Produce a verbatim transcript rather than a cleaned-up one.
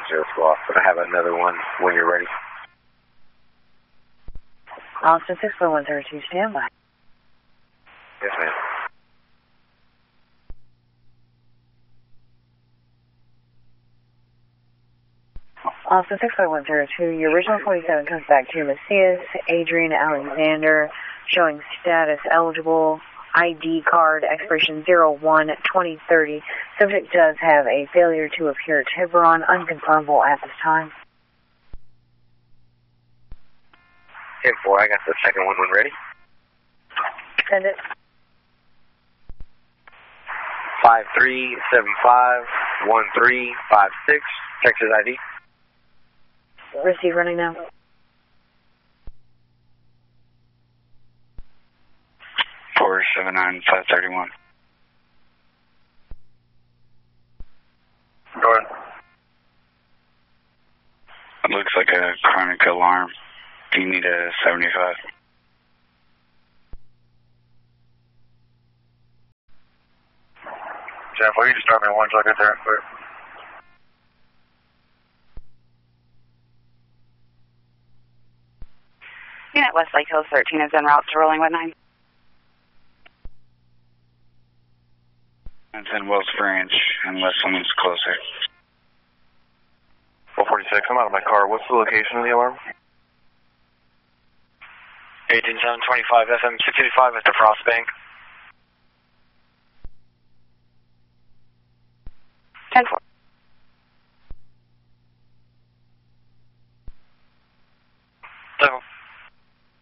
zero two off, but I have another one when you're ready. Austin six four one zero two, stand by. Yes, ma'am. Austin six five one zero two, your original forty-seven comes back to Macias Adrian Alexander, showing status eligible, I D card, expiration zero one twenty thirty. Subject does have a failure to appear Tiburon, unconfirmable at this time. ten four, I got the second one when ready. Send it. five three seven five one three five six, Texas I D. Receive running now. four seven nine five three one. Go ahead. It looks like a chronic alarm. Do you need a seventy-five? Jeff, will you just start me one so I get there quick? Unit Westlake Hills thirteen is en route to rolling with nine. It's in Wells Branch, unless someone's closer. four forty-six, I'm out of my car. What's the location of the alarm? eighteen seven twenty-five F M six eighty-five at the Frost Bank. ten four.